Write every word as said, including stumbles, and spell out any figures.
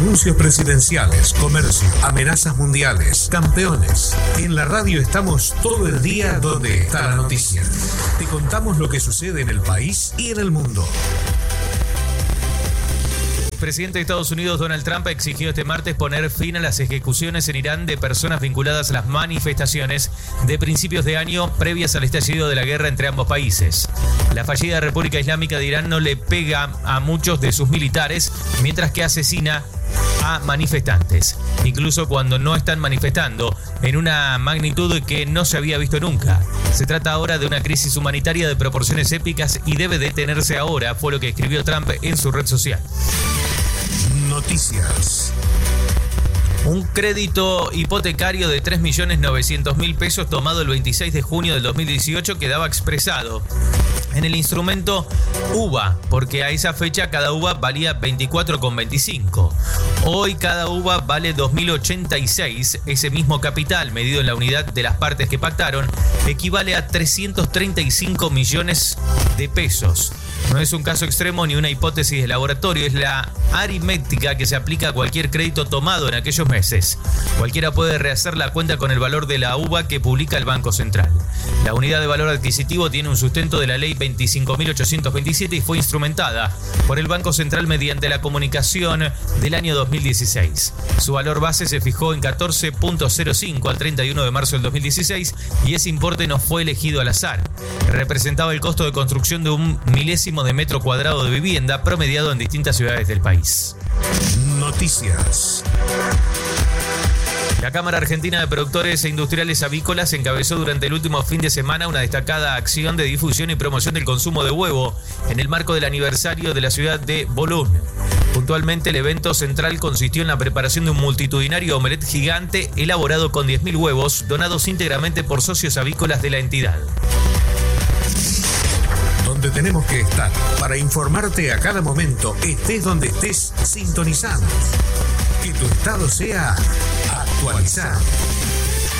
Anuncios presidenciales, comercio, amenazas mundiales, campeones. En la radio estamos todo el día donde está la noticia. Te contamos lo que sucede en el país y en el mundo. El presidente de Estados Unidos, Donald Trump, exigió este martes poner fin a las ejecuciones en Irán de personas vinculadas a las manifestaciones de principios de año previas al estallido de la guerra entre ambos países. La fallida República Islámica de Irán no le pega a muchos de sus militares, mientras que asesina a manifestantes, incluso cuando no están manifestando, en una magnitud que no se había visto nunca. Se trata ahora de una crisis humanitaria de proporciones épicas y debe detenerse ahora, fue lo que escribió Trump en su red social. Noticias. Un crédito hipotecario de tres millones novecientos mil pesos tomado el veintiséis de junio del dos mil dieciocho quedaba expresado en el instrumento U V A, porque a esa fecha cada U V A valía veinticuatro con veinticinco. Hoy cada U V A vale dos mil ochenta y seis. Ese mismo capital, medido en la unidad de las partes que pactaron, equivale a trescientos treinta y cinco millones de pesos. No es un caso extremo ni una hipótesis de laboratorio, es la aritmética que se aplica a cualquier crédito tomado en aquellos meses. Cualquiera puede rehacer la cuenta con el valor de la U V A que publica el Banco Central. La unidad de valor adquisitivo tiene un sustento de la ley veinticinco mil ochocientos veintisiete y fue instrumentada por el Banco Central mediante la comunicación del año dos mil dieciséis. Su valor base se fijó en catorce punto cero cinco al treinta y uno de marzo del dos mil dieciséis y ese importe no fue elegido al azar. Representaba el costo de construcción de un milésimo de metro cuadrado de vivienda promediado en distintas ciudades del país. Noticias. La Cámara Argentina de Productores e Industriales Avícolas encabezó durante el último fin de semana una destacada acción de difusión y promoción del consumo de huevo en el marco del aniversario de la ciudad de Bolún. Puntualmente, el evento central consistió en la preparación de un multitudinario omelette gigante elaborado con diez mil huevos donados íntegramente por socios avícolas de la entidad. Donde tenemos que estar para informarte a cada momento, estés donde estés, sintonizando. Que tu estado sea actualizado.